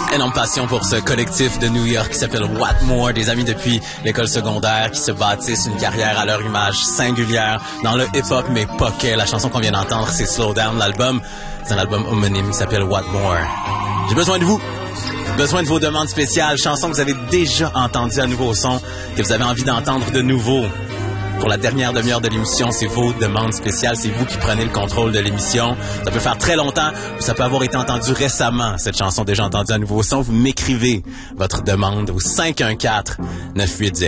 Énorme passion pour ce collectif de New York qui s'appelle Whatmore, des amis depuis l'école secondaire qui se bâtissent une carrière à leur image singulière dans le hip-hop, mais pas que. La chanson qu'on vient d'entendre, c'est Slow Down. L'album, c'est un album homonyme qui s'appelle Whatmore. J'ai besoin de vous. Besoin de vos demandes spéciales, chansons que vous avez déjà entendues à nouveau au son, que vous avez envie d'entendre de nouveau. Pour la dernière demi-heure de l'émission, c'est vos demandes spéciales. C'est vous qui prenez le contrôle de l'émission. Ça peut faire très longtemps ou ça peut avoir été entendu récemment, cette chanson déjà entendue à nouveau au son. Vous m'écrivez votre demande au 514-980.